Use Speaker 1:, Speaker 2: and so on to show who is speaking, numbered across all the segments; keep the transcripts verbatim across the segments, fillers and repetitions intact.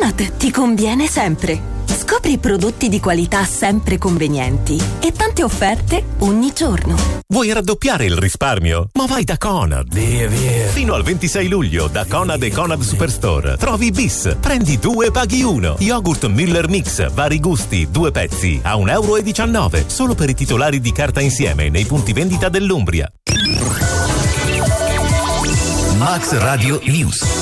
Speaker 1: Conad ti conviene sempre. Scopri prodotti di qualità sempre convenienti e tante offerte ogni giorno.
Speaker 2: Vuoi raddoppiare il risparmio? Ma vai da Conad.
Speaker 3: Via, via.
Speaker 2: Fino al ventisei luglio da Conad e Conad Superstore trovi bis, prendi due paghi uno. Yogurt Müller Mix, vari gusti, due pezzi a un euro e diciannove, solo per i titolari di carta insieme nei punti vendita dell'Umbria.
Speaker 3: Max Radio News.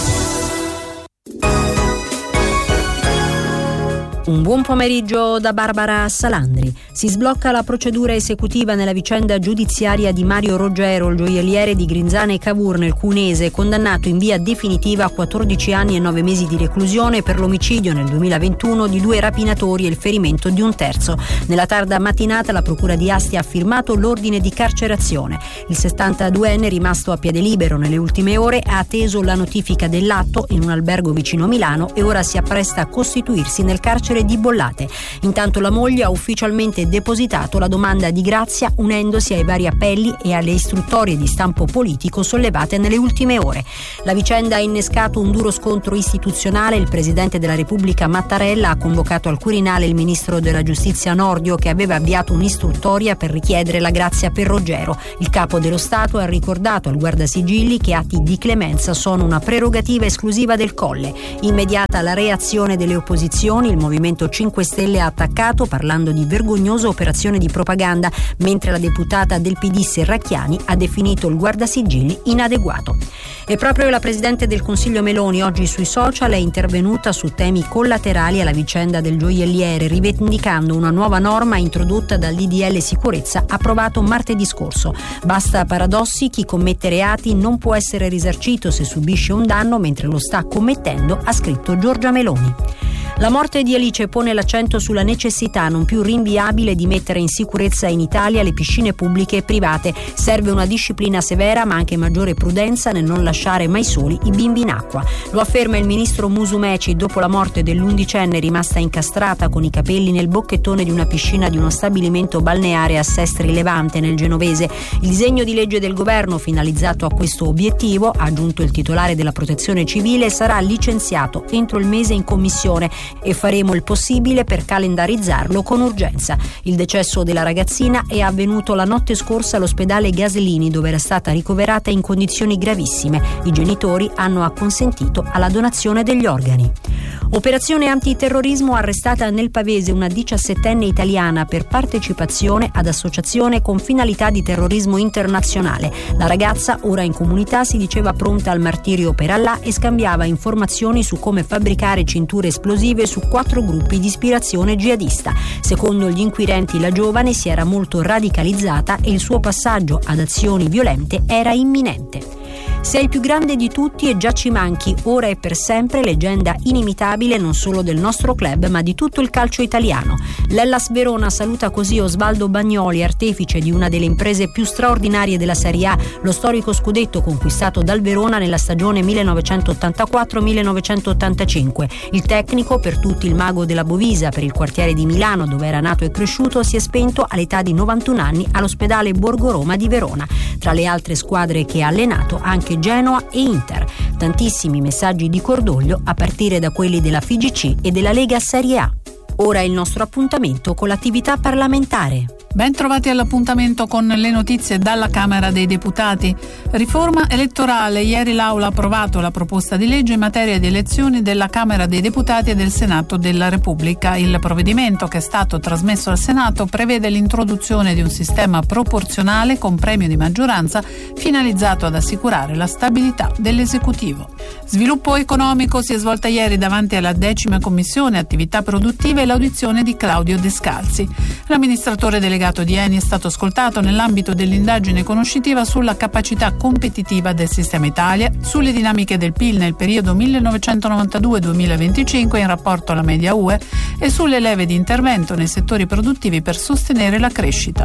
Speaker 4: Un buon pomeriggio da Barbara Salandri. Si sblocca la procedura esecutiva nella vicenda giudiziaria di Mario Roggero, il gioielliere di Grinzane e Cavour nel Cunese, condannato in via definitiva a quattordici anni e nove mesi di reclusione per l'omicidio nel duemilaventuno di due rapinatori e il ferimento di un terzo. Nella tarda mattinata la procura di Asti ha firmato l'ordine di carcerazione. Il settantaduenne, rimasto a piede libero nelle ultime ore, ha atteso la notifica dell'atto in un albergo vicino Milano e ora si appresta a costituirsi nel carcere di Bollate. Intanto la moglie ha ufficialmente depositato la domanda di grazia, unendosi ai vari appelli e alle istruttorie di stampo politico sollevate nelle ultime ore. La vicenda ha innescato un duro scontro istituzionale. Il presidente della Repubblica Mattarella ha convocato al Quirinale il ministro della Giustizia Nordio, che aveva avviato un'istruttoria per richiedere la grazia per Roggero. Il capo dello Stato ha ricordato al Guardasigilli che atti di clemenza sono una prerogativa esclusiva del Colle. Immediata la reazione delle opposizioni, il Movimento cinque Stelle ha attaccato parlando di vergognosa operazione di propaganda, mentre la deputata del P D Serracchiani ha definito il Guardasigilli inadeguato. E proprio la Presidente del Consiglio Meloni oggi sui social è intervenuta su temi collaterali alla vicenda del gioielliere, rivendicando una nuova norma introdotta dal D D L Sicurezza approvato martedì scorso. Basta paradossi, chi commette reati non può essere risarcito se subisce un danno mentre lo sta commettendo, ha scritto Giorgia Meloni. La morte di Alice pone l'accento sulla necessità non più rinviabile di mettere in sicurezza in Italia le piscine pubbliche e private. Serve una disciplina severa ma anche maggiore prudenza nel non lasciare mai soli i bimbi in acqua. Lo afferma il ministro Musumeci dopo la morte dell'undicenne rimasta incastrata con i capelli nel bocchettone di una piscina di uno stabilimento balneare a Sestri Levante nel Genovese. Il disegno di legge del governo finalizzato a questo obiettivo, ha aggiunto il titolare della Protezione Civile, sarà licenziato entro il mese in commissione e faremo il possibile per calendarizzarlo con urgenza. Il decesso della ragazzina è avvenuto la notte scorsa all'ospedale Gaslini, dove era stata ricoverata in condizioni gravissime. I genitori hanno acconsentito alla donazione degli organi. Operazione antiterrorismo, arrestata nel Pavese una diciassettenne italiana per partecipazione ad associazione con finalità di terrorismo internazionale. La ragazza, ora in comunità, si diceva pronta al martirio per Allah e scambiava informazioni su come fabbricare cinture esplosive su quattro gruppi di ispirazione jihadista. Secondo gli inquirenti la giovane si era molto radicalizzata e il suo passaggio ad azioni violente era imminente. Sei il più grande di tutti e già ci manchi, ora e per sempre, leggenda inimitabile non solo del nostro club ma di tutto il calcio italiano. L'Hellas Verona saluta così Osvaldo Bagnoli, artefice di una delle imprese più straordinarie della Serie A, lo storico scudetto conquistato dal Verona nella stagione millenovecentottantaquattro millenovecentottantacinque. Il tecnico, per tutti il mago della Bovisa, per il quartiere di Milano dove era nato e cresciuto, si è spento all'età di novantuno anni all'ospedale Borgo Roma di Verona. Tra le altre squadre che ha allenato anche Genoa e Inter. Tantissimi messaggi di cordoglio a partire da quelli della F I G C e della Lega Serie A. Ora il nostro appuntamento con l'attività parlamentare.
Speaker 5: Ben trovati all'appuntamento con le notizie dalla Camera dei Deputati. Riforma elettorale. Ieri l'Aula ha approvato la proposta di legge in materia di elezioni della Camera dei Deputati e del Senato della Repubblica. Il provvedimento, che è stato trasmesso al Senato, prevede l'introduzione di un sistema proporzionale con premio di maggioranza finalizzato ad assicurare la stabilità dell'esecutivo. Sviluppo economico. Si è svolta ieri davanti alla decima commissione attività produttive l'audizione di Claudio Descalzi. L'amministratore delegato di Eni è stato ascoltato nell'ambito dell'indagine conoscitiva sulla capacità competitiva del sistema Italia, sulle dinamiche del P I L nel periodo millenovecentonovantadue duemilaventicinque in rapporto alla media U E e sulle leve di intervento nei settori produttivi per sostenere la crescita.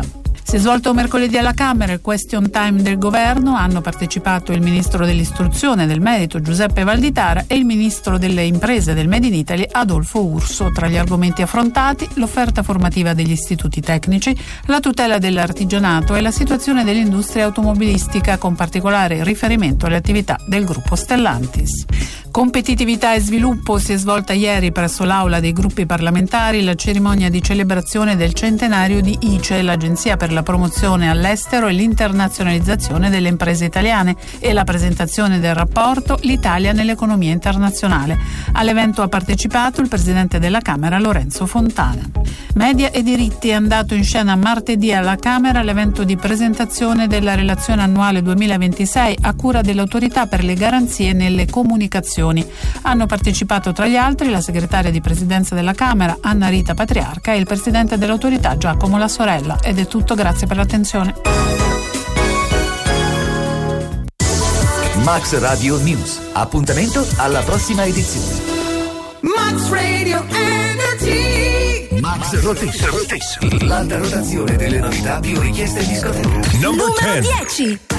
Speaker 5: Si è svolto mercoledì alla Camera il question time del governo. Hanno partecipato il ministro dell'istruzione e del merito Giuseppe Valditara e il ministro delle imprese del Made in Italy Adolfo Urso. Tra gli argomenti affrontati l'offerta formativa degli istituti tecnici, la tutela dell'artigianato e la situazione dell'industria automobilistica, con particolare riferimento alle attività del gruppo Stellantis. Competitività e sviluppo. Si è svolta ieri presso l'Aula dei gruppi parlamentari la cerimonia di celebrazione del centenario di I C E, l'Agenzia per la promozione all'estero e l'internazionalizzazione delle imprese italiane, e la presentazione del rapporto L'Italia nell'economia internazionale. All'evento ha partecipato il presidente della Camera Lorenzo Fontana. Media e diritti. È andato in scena martedì alla Camera l'evento di presentazione della relazione annuale duemilaventisei a cura dell'Autorità per le garanzie nelle comunicazioni. Hanno partecipato tra gli altri la segretaria di presidenza della Camera Anna Rita Patriarca e il presidente dell'Autorità Giacomo La Sorella. Ed è tutto, grazie per l'attenzione.
Speaker 3: Max Radio News. Appuntamento alla prossima edizione.
Speaker 6: Max Radio Energy.
Speaker 3: Max Rotation. L'alta rotazione delle novità più richieste in discoteca.
Speaker 2: Number
Speaker 1: Numero
Speaker 2: ten.
Speaker 1: dieci.